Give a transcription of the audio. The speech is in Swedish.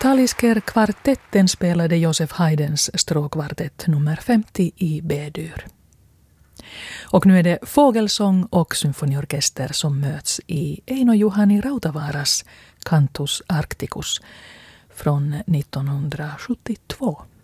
Talisker-kvartetten spelade Joseph Haydns stråkkvartett nummer 50 i B-dur. Och nu är det fågelsång och symfoniorkester som möts i Eino Juhani Rautavaaras Cantus Arcticus från 1972.